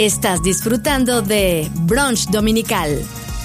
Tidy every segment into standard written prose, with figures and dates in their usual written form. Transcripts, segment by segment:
Estás disfrutando de Brunch Dominical.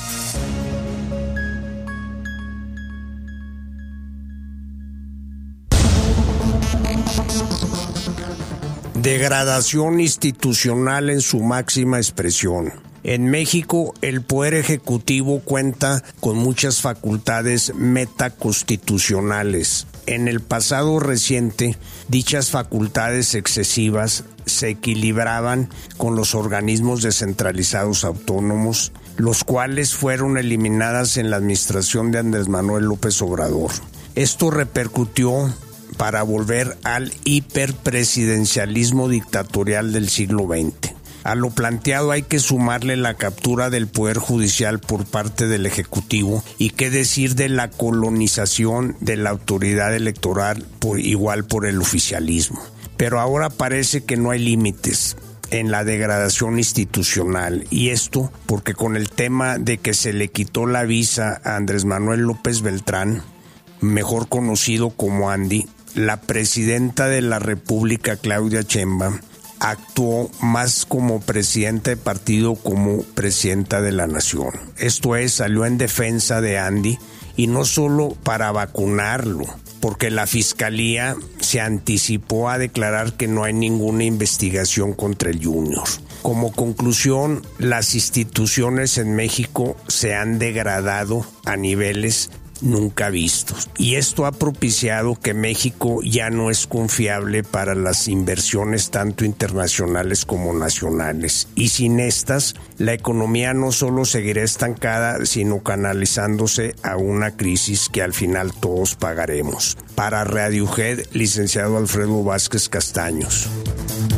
Degradación institucional en su máxima expresión. En México, el Poder Ejecutivo cuenta con muchas facultades metaconstitucionales. En el pasado reciente, dichas facultades excesivas se equilibraban con los organismos descentralizados autónomos, los cuales fueron eliminadas en la administración de Andrés Manuel López Obrador. Esto repercutió para volver al hiperpresidencialismo dictatorial del siglo XX. A lo planteado hay que sumarle la captura del Poder Judicial por parte del Ejecutivo y qué decir de la colonización de la autoridad electoral por el oficialismo. Pero ahora parece que no hay límites en la degradación institucional, y esto porque con el tema de que se le quitó la visa a Andrés Manuel López Beltrán, mejor conocido como Andy, la presidenta de la República, Claudia Sheinbaum, actuó más como presidenta de partido como presidenta de la nación. Esto es, salió en defensa de Andy, y no solo para vacunarlo, porque la fiscalía se anticipó a declarar que no hay ninguna investigación contra el Junior. Como conclusión, las instituciones en México se han degradado a niveles nunca vistos, y esto ha propiciado que México ya no es confiable para las inversiones tanto internacionales como nacionales, y sin estas la economía no solo seguirá estancada, sino canalizándose a una crisis que al final todos pagaremos. Para Radio Head, licenciado Alfredo Vázquez Castaños.